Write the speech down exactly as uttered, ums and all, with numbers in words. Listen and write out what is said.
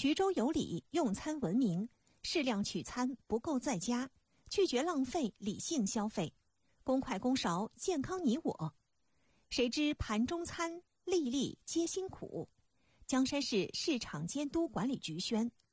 衢州有礼，用餐文明，适量取餐，不够在家，拒绝浪费，理性消费，公筷公勺，健康你我。谁知盘中餐，粒粒皆辛苦。江山市市场监督管理局宣，